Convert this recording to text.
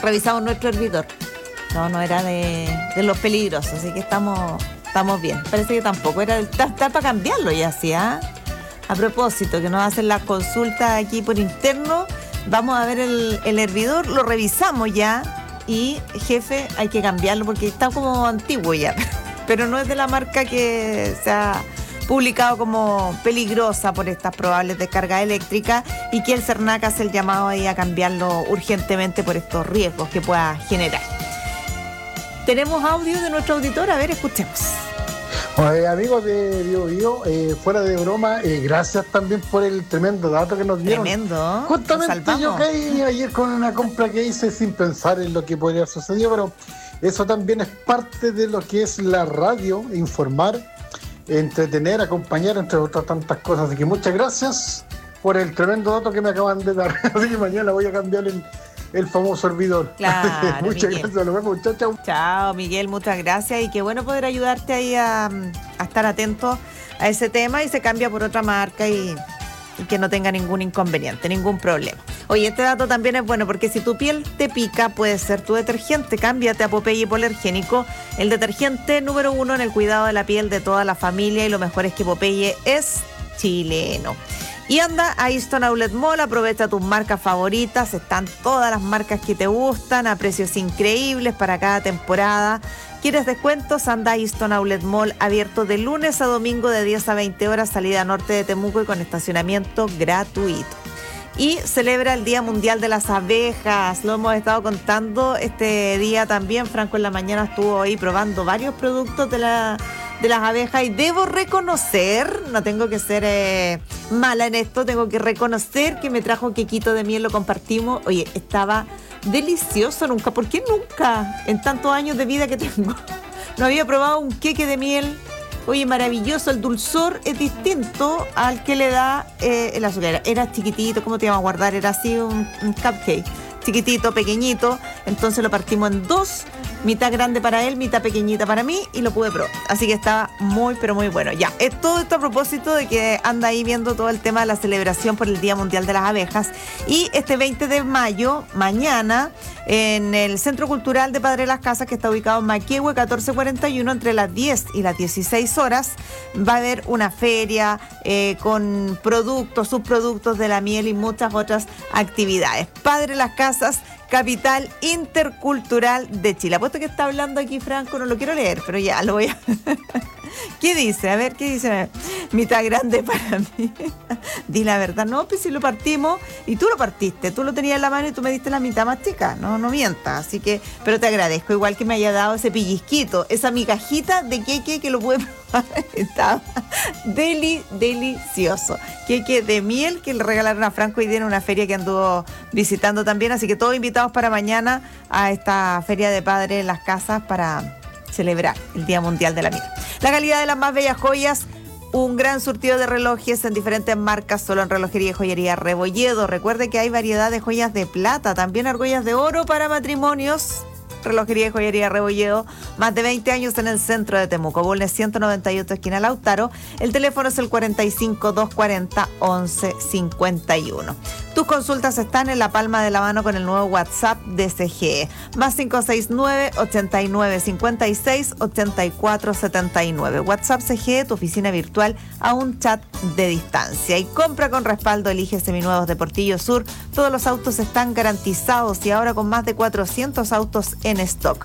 revisamos nuestro hervidor. No era de los peligrosos, así que estamos bien. Parece que tampoco era está para cambiarlo ya, ¿sí? A propósito, que nos hacen las consultas aquí por interno, vamos a ver el hervidor, lo revisamos ya y, jefe, hay que cambiarlo porque está como antiguo ya, pero no es de la marca que se ha publicado como peligrosa por estas probables descargas eléctricas y que el CERNAC hace el llamado ahí a cambiarlo urgentemente por estos riesgos que pueda generar. Tenemos audio de nuestro auditor, a ver, escuchemos. Amigos de Bio, fuera de broma, gracias también por el tremendo dato que nos dieron. Tremendo. Justamente yo caí ayer con una compra que hice sin pensar en lo que podría suceder, pero eso también es parte de lo que es la radio, informar, entretener, acompañar, entre otras tantas cosas. Así que muchas gracias por el tremendo dato que me acaban de dar. Así que mañana voy a cambiar el famoso hervidor. Claro, muchas Miguel. gracias, nos vemos, chao. Chao, Miguel, muchas gracias y qué bueno poder ayudarte ahí a estar atento a ese tema y se cambia por otra marca y que no tenga ningún inconveniente, ningún problema. Oye, este dato también es bueno porque si tu piel te pica, puede ser tu detergente. Cámbiate a Popeye Hipoalergénico, el detergente número 1 en el cuidado de la piel de toda la familia, y lo mejor es que Popeye es chileno. Y anda a Easton Outlet Mall, aprovecha tus marcas favoritas, están todas las marcas que te gustan a precios increíbles para cada temporada. ¿Quieres descuentos? Anda a Easton Outlet Mall, abierto de lunes a domingo de 10 a 20 horas, salida norte de Temuco y con estacionamiento gratuito. Y celebra el Día Mundial de las Abejas, lo hemos estado contando este día también. Franco en la mañana estuvo ahí probando varios productos de las abejas y debo reconocer, no tengo que ser mala en esto, tengo que reconocer que me trajo quequito de miel, lo compartimos. Oye, estaba delicioso, ¿por qué nunca en tantos años de vida que tengo no había probado un queque de miel? Oye, maravilloso, el dulzor es distinto al que le da el azúcar. Era chiquitito, ¿cómo te iba a guardar? Era así un cupcake, chiquitito, pequeñito, entonces lo partimos en dos, mitad grande para él, mitad pequeñita para mí, y lo pude probar. Así que estaba muy, pero muy bueno. Ya, es todo esto a propósito de que anda ahí viendo todo el tema de la celebración por el Día Mundial de las Abejas. Y este 20 de mayo, mañana, en el Centro Cultural de Padre Las Casas, que está ubicado en Maquehue 1441, entre las 10 y las 16 horas, va a haber una feria con productos, subproductos de la miel y muchas otras actividades. Padre Las Casas, capital intercultural de Chile. Apuesto que está hablando aquí Franco, no lo quiero leer, pero ya lo voy a... ¿Qué dice? A ver, ¿qué dice? Mitad grande para mí. Di la verdad. No, pues si lo partimos y tú lo partiste, tú lo tenías en la mano y tú me diste la mitad más chica. No mientas. Así que, pero te agradezco igual que me haya dado ese pellizquito, esa migajita de queque que lo pude probar. Estaba delicioso. Queque de miel que le regalaron a Franco y dieron una feria que anduvo visitando también. Así que todos invitados para mañana a esta feria de Padre en Las Casas para celebrar el Día Mundial de la Miel. La calidad de las más bellas joyas, un gran surtido de relojes en diferentes marcas, solo en Relojería y Joyería Rebolledo. Recuerde que hay variedad de joyas de plata, también argollas de oro para matrimonios. Relojería y Joyería Rebolledo, más de 20 años en el centro de Temuco, Bulnes 198, esquina Lautaro. El teléfono es el 45-240-1151. Tus consultas están en la palma de la mano con el nuevo WhatsApp de CGE, más 569-8956-8479. WhatsApp CGE, tu oficina virtual a un chat de distancia. Y compra con respaldo, elige seminuevos de Portillo Sur. Todos los autos están garantizados y ahora con más de 400 autos en stock.